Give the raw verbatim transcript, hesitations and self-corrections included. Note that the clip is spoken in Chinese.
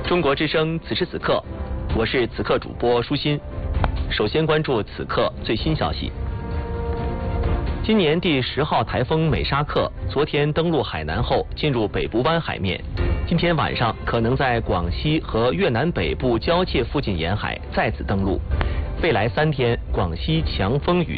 中国之声，此时此刻，我是此刻主播舒心。首先关注此刻最新消息。今年第十号台风美沙克昨天登陆海南后，进入北部湾海面。今天晚上可能在广西和越南北部交界附近沿海再次登陆。未来三天，广西强风雨